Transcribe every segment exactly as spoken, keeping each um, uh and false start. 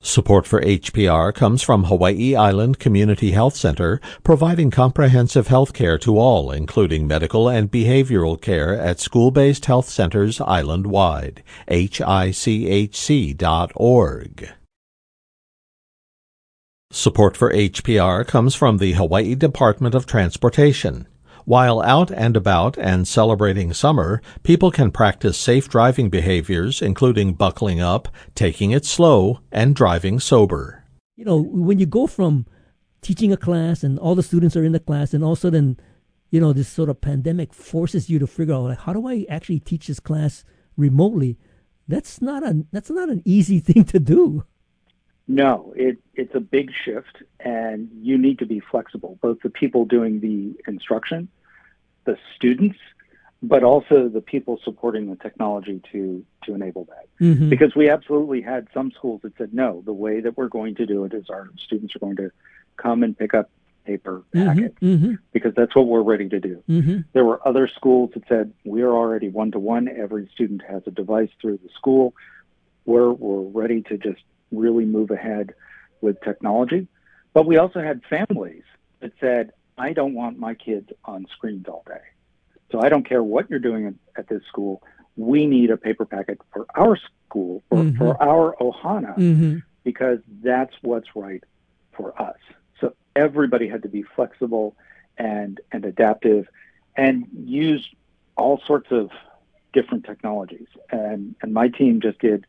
Support for H P R comes from Hawaii Island Community Health Center, providing comprehensive health care to all, including medical and behavioral care at school-based health centers island-wide. H I C H C dot org. Support for H P R comes from the Hawaii Department of Transportation. While out and about and celebrating summer, people can practice safe driving behaviors, including buckling up, taking it slow, and driving sober. You know, when you go from teaching a class and all the students are in the class, and all of a sudden, you know, this sort of pandemic forces you to figure out, like, how do I actually teach this class remotely? That's not a that's not an easy thing to do. No, it, it's a big shift, and you need to be flexible, both the people doing the instruction, the students, but also the people supporting the technology to, to enable that. Mm-hmm. Because we absolutely had some schools that said, no, the way that we're going to do it is our students are going to come and pick up paper packet, mm-hmm. Mm-hmm. because that's what we're ready to do. Mm-hmm. There were other schools that said, we are already one-to-one. Every student has a device through the school. We're, we're ready to just really move ahead with technology. But we also had families that said, I don't want my kids on screens all day. So I don't care what you're doing at, at this school. We need a paper packet for our school, or mm-hmm. for our Ohana, mm-hmm. because that's what's right for us. So everybody had to be flexible and, and adaptive and use all sorts of different technologies. And, and my team just did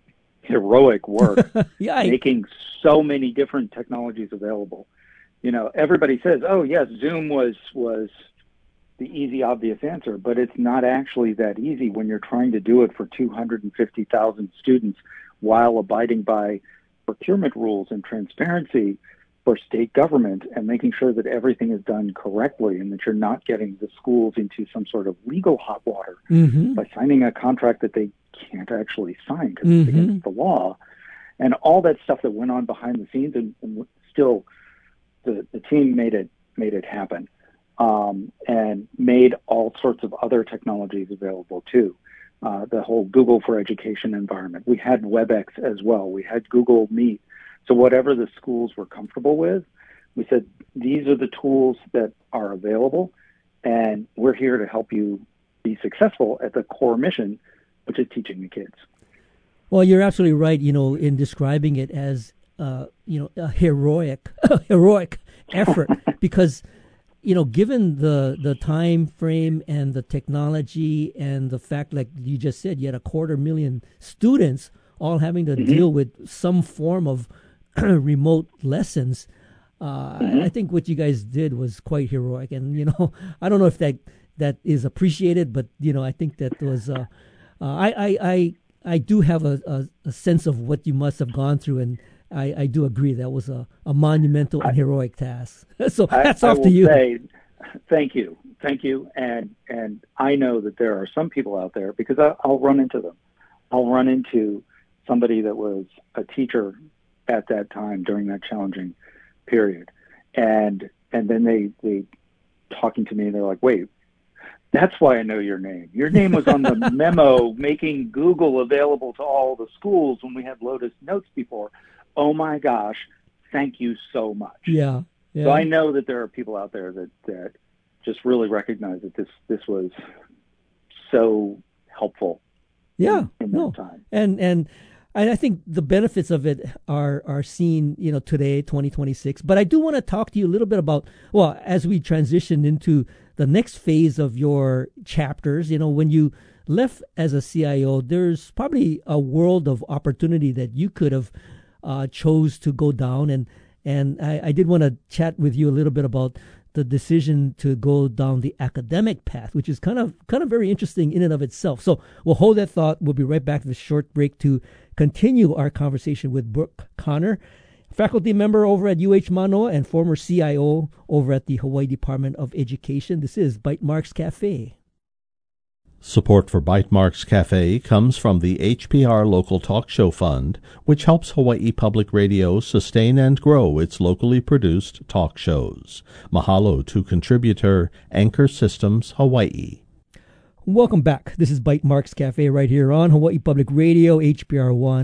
heroic work making so many different technologies available. You know, everybody says, oh, yes, Zoom was was the easy, obvious answer, but it's not actually that easy when you're trying to do it for two hundred fifty thousand students while abiding by procurement rules and transparency for state government, and making sure that everything is done correctly and that you're not getting the schools into some sort of legal hot water mm-hmm. by signing a contract that they can't actually sign because mm-hmm. it's against the law, and all that stuff that went on behind the scenes, and, and still the, the team made it made it happen, um, and made all sorts of other technologies available too. Uh, the whole Google for Education environment. We had WebEx as well. We had Google Meet. So whatever the schools were comfortable with, we said, these are the tools that are available, and we're here to help you be successful at the core mission, which is teaching the kids. Well, you're absolutely right, you know, in describing it as, uh, you know, a heroic, heroic effort, because, you know, given the, the time frame and the technology and the fact, like you just said, you had a quarter million students all having to mm-hmm. deal with some form of remote lessons. Uh, mm-hmm. I think what you guys did was quite heroic. And, you know, I don't know if that, that is appreciated, but, you know, I think that was, uh, uh, I, I, I, I do have a, a, a sense of what you must have gone through. And I, I do agree that was a, a monumental and heroic task. So hats I, off I to you. Say, thank you. Thank you. And, and I know that there are some people out there, because I, I'll run into them. I'll run into somebody that was a teacher at that time during that challenging period. And and then they, they talking to me, and they're like, wait, that's why I know your name. Your name was on the memo making Google available to all the schools when we had Lotus Notes before. Oh my gosh, thank you so much. Yeah. yeah. So I know that there are people out there that, that just really recognize that this, this was so helpful. Yeah. In, in no. that time. And and And I think the benefits of it are are seen, you know, today, twenty twenty-six. But I do want to talk to you a little bit about, well, as we transition into the next phase of your chapters, you know, when you left as a C I O, there's probably a world of opportunity that you could have uh, chose to go down. And and I, I did want to chat with you a little bit about the decision to go down the academic path, which is kind of kind of very interesting in and of itself. So we'll hold that thought. We'll be right back to the short break to continue our conversation with Brooke Conner, faculty member over at U H Manoa and former C I O over at the Hawaii Department of Education. This is Bytemarks Cafe. Support for Bytemarks Cafe comes from the H P R Local Talk Show Fund, which helps Hawaii Public Radio sustain and grow its locally produced talk shows. Mahalo to contributor Anchor Systems Hawaii. Welcome back. This is Bytemarks Cafe right here on Hawaii Public Radio, H P R one.